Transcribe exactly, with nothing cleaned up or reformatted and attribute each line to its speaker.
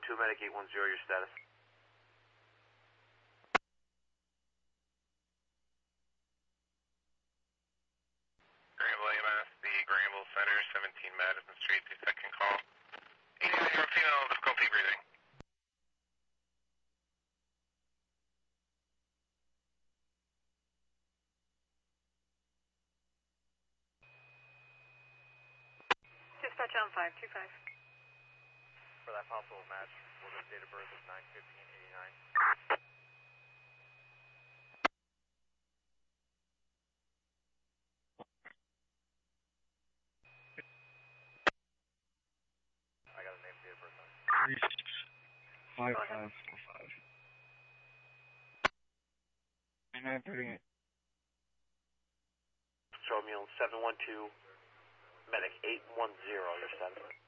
Speaker 1: one two, medic eight one zero, your status.
Speaker 2: Granville E M S, the Granville Center, seventeen Madison Street, the second call. eighty-nine-year-old female, difficulty breathing.
Speaker 3: Dispatch on five two five.
Speaker 4: For that possible match, we'll get date of birth of nine fifteen eighty-nine. I got a name, date of birth on it.
Speaker 5: Five five four five. And I'm putting it.
Speaker 1: Romeo seven one two, medic eight one zero, your status.